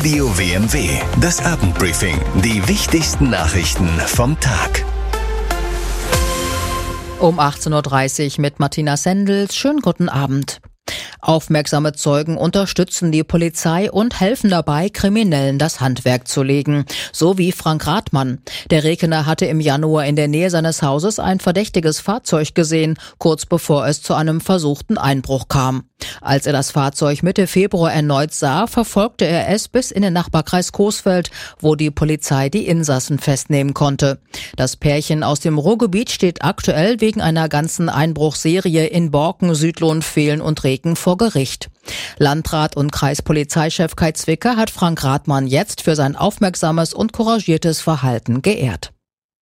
Radio WMW, das Abendbriefing. Die wichtigsten Nachrichten vom Tag. Um 18.30 Uhr mit Martina Sendels. Schönen guten Abend. Aufmerksame Zeugen unterstützen die Polizei und helfen dabei, Kriminellen das Handwerk zu legen. So wie Frank Rathmann. Der Rekener hatte im Januar in der Nähe seines Hauses ein verdächtiges Fahrzeug gesehen, kurz bevor es zu einem versuchten Einbruch kam. Als er das Fahrzeug Mitte Februar erneut sah, verfolgte er es bis in den Nachbarkreis Coesfeld, wo die Polizei die Insassen festnehmen konnte. Das Pärchen aus dem Ruhrgebiet steht aktuell wegen einer ganzen Einbruchserie in Borken, Südlohn, Vehlen und Reken vor Gericht. Landrat und Kreispolizeichef Kai Zwicker hat Frank Rathmann jetzt für sein aufmerksames und couragiertes Verhalten geehrt.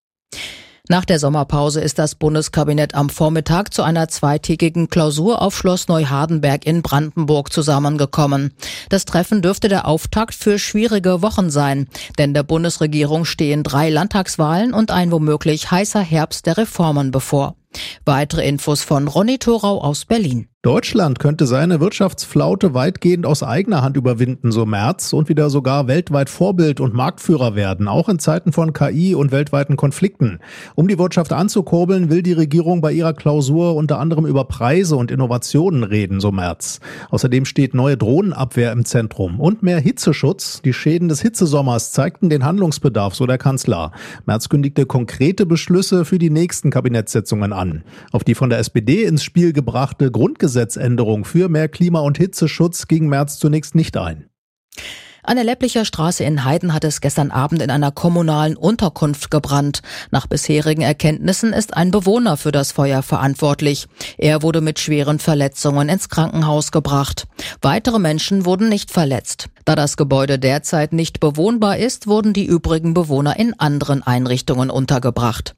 Nach der Sommerpause ist das Bundeskabinett am Vormittag zu einer zweitägigen Klausur auf Schloss Neuhardenberg in Brandenburg zusammengekommen. Das Treffen dürfte der Auftakt für schwierige Wochen sein, denn der Bundesregierung stehen 3 Landtagswahlen und ein womöglich heißer Herbst der Reformen bevor. Weitere Infos von Ronny Thorau aus Berlin. Deutschland könnte seine Wirtschaftsflaute weitgehend aus eigener Hand überwinden, so Merz, und wieder sogar weltweit Vorbild und Marktführer werden, auch in Zeiten von KI und weltweiten Konflikten. Um die Wirtschaft anzukurbeln, will die Regierung bei ihrer Klausur unter anderem über Preise und Innovationen reden, so Merz. Außerdem steht neue Drohnenabwehr im Zentrum und mehr Hitzeschutz. Die Schäden des Hitzesommers zeigten den Handlungsbedarf, so der Kanzler. Merz kündigte konkrete Beschlüsse für die nächsten Kabinettssitzungen an. Auf die von der SPD ins Spiel gebrachte Grundgesetzänderung für mehr Klima- und Hitzeschutz ging Merz zunächst nicht ein. An der Lepplicher Straße in Heiden hat es gestern Abend in einer kommunalen Unterkunft gebrannt. Nach bisherigen Erkenntnissen ist ein Bewohner für das Feuer verantwortlich. Er wurde mit schweren Verletzungen ins Krankenhaus gebracht. Weitere Menschen wurden nicht verletzt. Da das Gebäude derzeit nicht bewohnbar ist, wurden die übrigen Bewohner in anderen Einrichtungen untergebracht.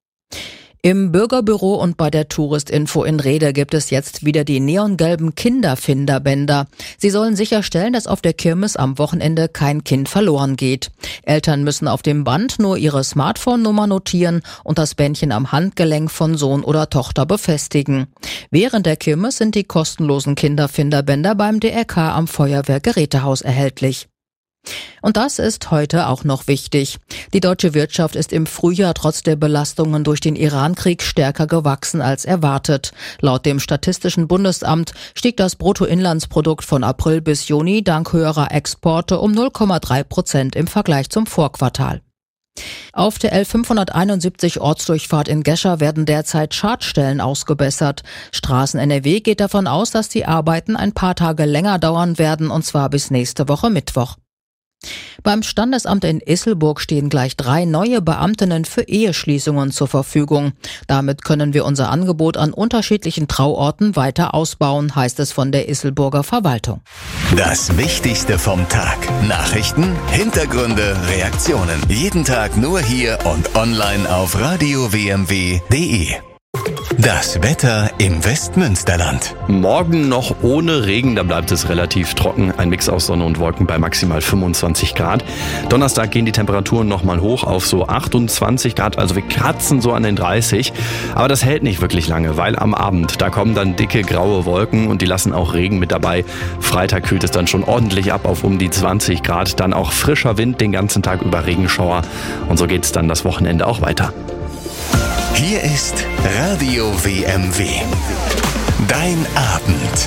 Im Bürgerbüro und bei der Touristinfo in Rede gibt es jetzt wieder die neongelben Kinderfinderbänder. Sie sollen sicherstellen, dass auf der Kirmes am Wochenende kein Kind verloren geht. Eltern müssen auf dem Band nur ihre Smartphone-Nummer notieren und das Bändchen am Handgelenk von Sohn oder Tochter befestigen. Während der Kirmes sind die kostenlosen Kinderfinderbänder beim DRK am Feuerwehrgerätehaus erhältlich. Und das ist heute auch noch wichtig. Die deutsche Wirtschaft ist im Frühjahr trotz der Belastungen durch den Irankrieg stärker gewachsen als erwartet. Laut dem Statistischen Bundesamt stieg das Bruttoinlandsprodukt von April bis Juni dank höherer Exporte um 0,3% im Vergleich zum Vorquartal. Auf der L571 Ortsdurchfahrt in Gescher werden derzeit Schadstellen ausgebessert. Straßen NRW geht davon aus, dass die Arbeiten ein paar Tage länger dauern werden, und zwar bis nächste Woche Mittwoch. Beim Standesamt in Isselburg stehen gleich 3 neue Beamtinnen für Eheschließungen zur Verfügung. Damit können wir unser Angebot an unterschiedlichen Trauorten weiter ausbauen, heißt es von der Isselburger Verwaltung. Das Wichtigste vom Tag. Nachrichten, Hintergründe, Reaktionen. Jeden Tag nur hier und online auf radiowmw.de. Das Wetter im Westmünsterland. Morgen noch ohne Regen, da bleibt es relativ trocken. Ein Mix aus Sonne und Wolken bei maximal 25 Grad. Donnerstag gehen die Temperaturen nochmal hoch auf so 28 Grad, also wir kratzen so an den 30. Aber das hält nicht wirklich lange, weil am Abend, da kommen dann dicke graue Wolken und die lassen auch Regen mit dabei. Freitag kühlt es dann schon ordentlich ab auf um die 20 Grad. Dann auch frischer Wind den ganzen Tag über, Regenschauer. Und so geht es dann das Wochenende auch weiter. Hier ist Radio WMW. Dein Abend.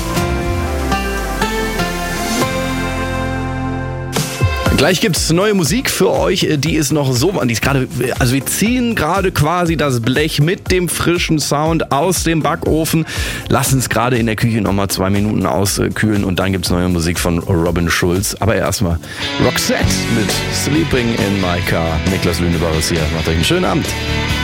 Gleich gibt's neue Musik für euch, die ist noch so, die ist gerade, also wir ziehen gerade quasi das Blech mit dem frischen Sound aus dem Backofen, lassen es gerade in der Küche nochmal 2 Minuten auskühlen und dann gibt's neue Musik von Robin Schulz. Aber erstmal Roxette mit Sleeping in My Car. Niklas Lüneburg ist hier. Macht euch einen schönen Abend.